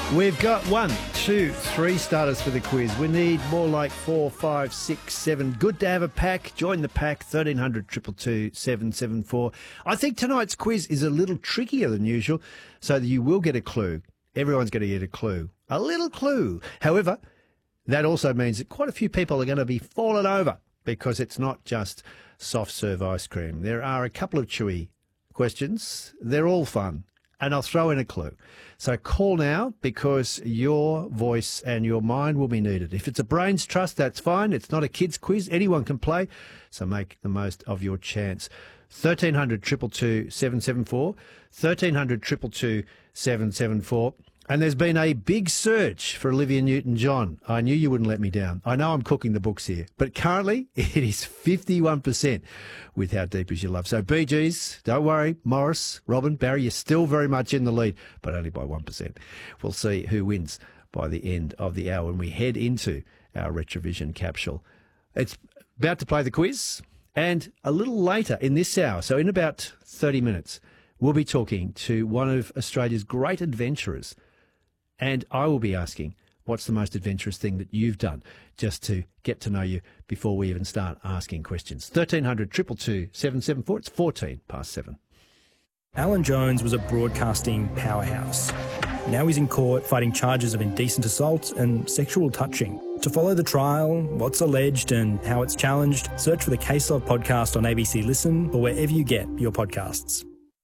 We've got 1, 2, 3 starters for the quiz. We need more like 4, 5, 6, 7. Good to have a pack. Join the pack, 1300 222 774. I think tonight's quiz is a little trickier than usual, so that you will get a clue. Everyone's going to get a clue. A little clue. However, that also means that quite a few people are going to be falling over because it's not just soft serve ice cream. There are a couple of chewy questions. They're all fun. And I'll throw in a clue. So call now because your voice and your mind will be needed. If it's a brains trust, that's fine. It's not a kids quiz. Anyone can play. So make the most of your chance. 1300 222 774. 1300 222 774. And there's been a big search for Olivia Newton-John. I knew you wouldn't let me down. I know I'm cooking the books here, but currently it is 51% with How Deep Is Your Love. So Bee Gees, don't worry, Morris, Robin, Barry, you're still very much in the lead, but only by 1%. We'll see who wins by the end of the hour when we head into our Retrovision capsule. It's about to play the quiz, and a little later in this hour, so in about 30 minutes, we'll be talking to one of Australia's great adventurers. And I will be asking, what's the most adventurous thing that you've done, just to get to know you before we even start asking questions. 1300 222 774. It's 14 past 7. Alan Jones was a broadcasting powerhouse. Now he's in court fighting charges of indecent assault and sexual touching. To follow the trial, what's alleged and how it's challenged, search for the Case Log podcast on ABC Listen or wherever you get your podcasts.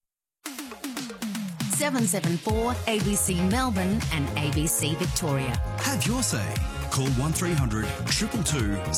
774 ABC Melbourne and ABC Victoria. Have your say. Call 1300 222